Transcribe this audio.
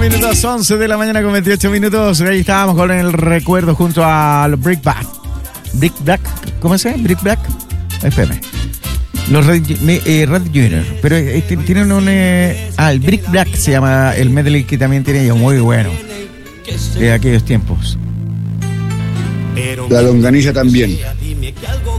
Minutos 11 de la mañana con 28 minutos. Ahí estábamos con el recuerdo junto al Brick Black. ¿Cómo se llama? Brick Black. Espérame. Los Red Junior. Pero tienen un. El Brick Black se llama el medley que también tiene ellos. Muy bueno. De aquellos tiempos. La longaniza también.